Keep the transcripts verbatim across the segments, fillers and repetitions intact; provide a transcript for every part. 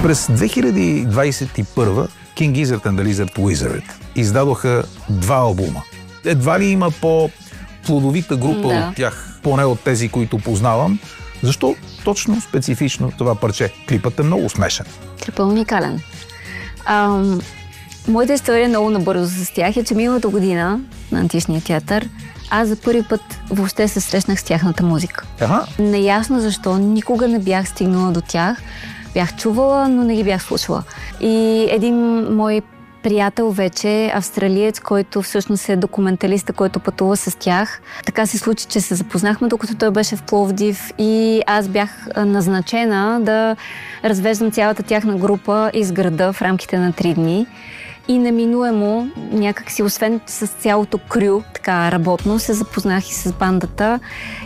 През две хиляди двадесет и първа King Gizzard and the Lizard Wizard издадоха два албума. Едва ли има по-плодовита група да. от тях, поне от тези, които познавам. Защо точно специфично това парче? Клипът е много смешен. Клипът е уникален. Ам, моята история много набързо с тях е, че миналата година на Античния театър аз за първи път въобще се срещнах с тяхната музика. Ага. Неясно защо, никога не бях стигнала до тях. Бях чувала, но не ги бях слушала. И един мой приятел вече, австралиец, който всъщност е документалиста, който пътува с тях. Така се случи, че се запознахме, докато той беше в Пловдив и аз бях назначена да развеждам цялата тяхна група из града в рамките на три дни. И неминуемо, някак си, освен с цялото крю, така работно, се запознах и с бандата.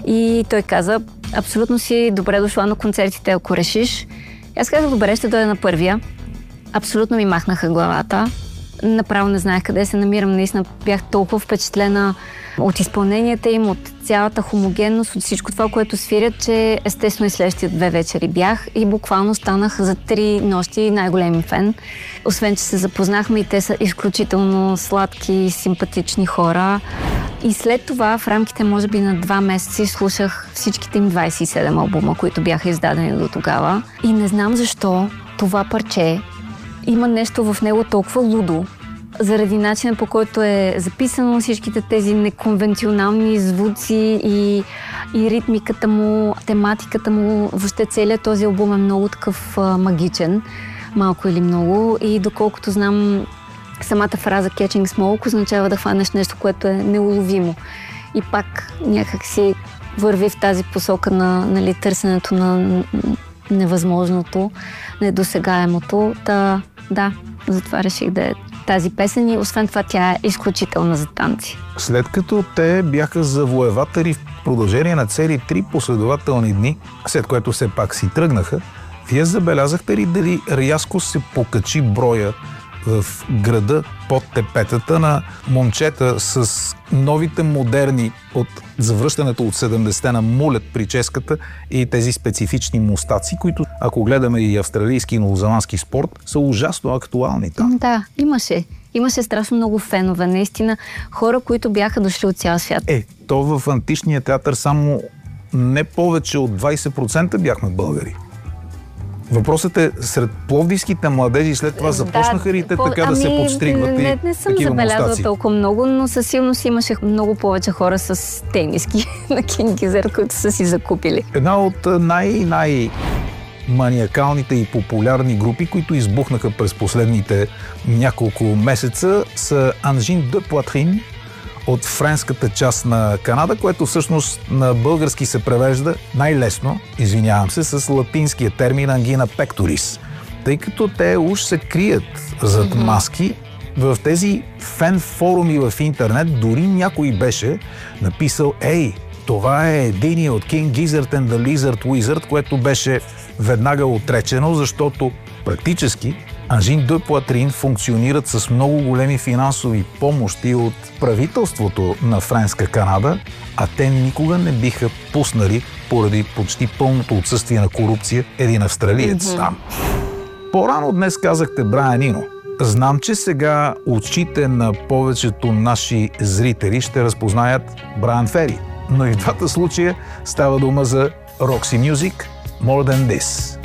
И той каза, абсолютно си добре дошла на концертите, ако решиш. Аз казах, добре, ще дойда на първия. Абсолютно ми махнаха главата. Направо не знаех къде се намирам. Наистина бях толкова впечатлена от изпълненията им, от цялата хомогенност, от всичко това, което свирят, че естествено и следващите две вечери бях и буквално станах за три нощи най-големи фен. Освен, че се запознахме и те са изключително сладки, симпатични хора. И след това, в рамките може би на два месеца, слушах всичките им двадесет и седем албума, които бяха издадени до тогава. И не знам защо това парче има нещо в него толкова лудо, заради начина, по който е записано, всичките тези неконвенционални звуци и, и ритмиката му, тематиката му, въобще целият този албум е много такъв а, магичен, малко или много. И доколкото знам, самата фраза Catching Smoke означава да хванеш нещо, което е неуловимо. И пак някак си върви в тази посока на, нали, търсенето на невъзможното, недосегаемото. Та, да, затова реших да е тази песен и освен това тя е изключителна за танци. След като те бяха завоеватели в продължение на цели три последователни дни, след което все пак си тръгнаха, вие забелязахте ли дали рязко се покачи броя в града под тепетата на момчета с новите модерни от завръщането от седемдесетте на мулет прическата и тези специфични мустаци, които, ако гледаме и австралийски и новозеландски спорт, са ужасно актуални там. Да, имаше. Имаше страшно много фенове, наистина. Хора, които бяха дошли от цял свят. Е, то в Античния театър само не повече от двадесет процента бяхме българи. Въпросът е, сред пловдивските младежи след това започнаха ли те по... така ами, да се подстригват не, и не, не съм такива забелязала мустаци? толкова много, но със сигурност имаше много повече хора с тениски на King Gizzard, които са си закупили. Една от най-най маниакалните и популярни групи, които избухнаха през последните няколко месеца, са Angine de Poitrine от френската част на Канада, което всъщност на български се превежда най-лесно, извинявам се, с латинския термин Angina pectoris. Тъй като те уж се крият зад mm-hmm. маски, в тези фен форуми в интернет дори някой беше написал: ей, това е единия от King Gizzard and the Lizard Wizard, което беше веднага отречено, защото практически Angine de Poitrine функционират с много големи финансови помощи от правителството на Френска Канада, а те никога не биха пуснали, поради почти пълното отсъствие на корупция, един австралиец mm-hmm. там. По-рано днес казахте Брайан Ино. Знам, че сега очите на повечето наши зрители ще разпознаят Брайан Фери, но и в двата случая става дума за Roxy Music, More Than This.